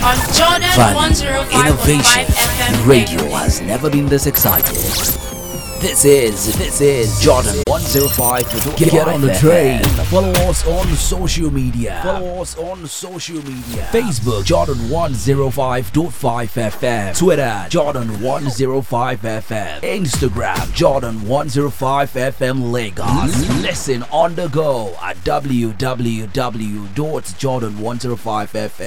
on Jordan Value, 105.5 innovation, FM radio has never been this excited. This is Jordan 105. Get on the train. Follow us on social media. Facebook Jordan 105.5 FM. Twitter Jordan 105 FM. Instagram Jordan 105 FM Lagos. Listen on the go at www.jordan105fm.